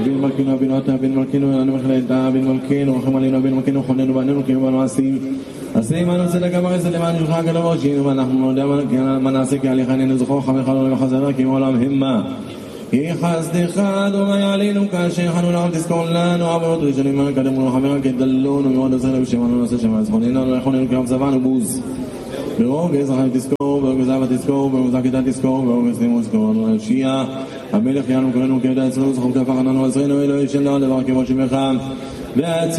אבין מלכינו, אבין אותה, אבין מלכינו, אנו מחלטה, אבין מלכינו, רחם עלינו, אבין מלכינו, חוננו בנינו, קיום במעשים. עשי עמנו צדק המחסד למען שלך הגדול ראשינו, ואנחנו נדע מה נעשה כי עליך עינינו זכור חמך לא וחזרה כי מעולם המה. כי חסדך אדוני עלינו כאשר חנו לך תזכור לנו עבורות ראשונים מה קדמנו לחבר כדלונו מאוד עזרנו בשמנו נעשה שמע זכוננו לא יכולנו כרם צבענו בוז. ברוב יזרחם תזכור, ברוב יזרחם תזכור, ברוב יזרחם תזכור, ברוב יזרחם תזכור, אדוני השיעה, המלך יענו כולנו כעדה אצלנו, זכור כפח עננו עזרנו, אלוהי שלנו, דבר כבוד שמך,